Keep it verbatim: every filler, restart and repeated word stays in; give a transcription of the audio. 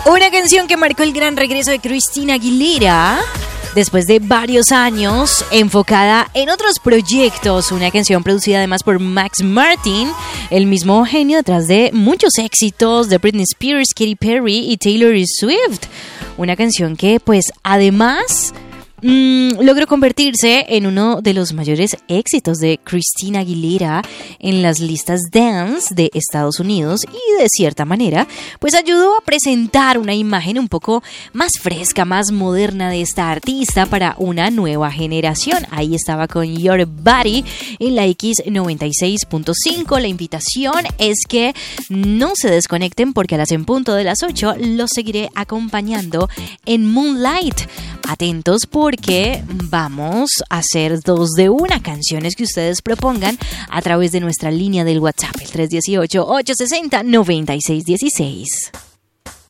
Una canción que marcó el gran regreso de Christina Aguilera después de varios años enfocada en otros proyectos. Una canción producida además por Max Martin, el mismo genio detrás de muchos éxitos de Britney Spears, Katy Perry y Taylor Swift. Una canción que pues además Mm, logró convertirse en uno de los mayores éxitos de Christina Aguilera en las listas dance de Estados Unidos y de cierta manera pues ayudó a presentar una imagen un poco más fresca, más moderna de esta artista para una nueva generación. Ahí estaba con Your Body en la X noventa y seis punto cinco. La invitación es que no se desconecten porque a las en punto de las ocho los seguiré acompañando en Moonlight. Atentos porque vamos a hacer dos de una, canciones que ustedes propongan a través de nuestra línea del WhatsApp, el tres uno ocho, ocho seis cero, nueve seis uno seis.